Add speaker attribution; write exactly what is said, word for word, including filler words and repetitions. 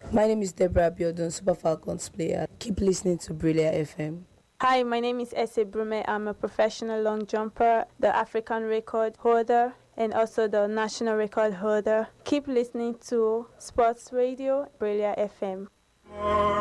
Speaker 1: My name is Deborah Biodun, Super Falcons player. Keep listening to Brilliant F M.
Speaker 2: Hi, my name is Ese Brume. I'm a professional long jumper, the African record holder, and also the national record holder. Keep listening to Sports Radio, Brilliant F M.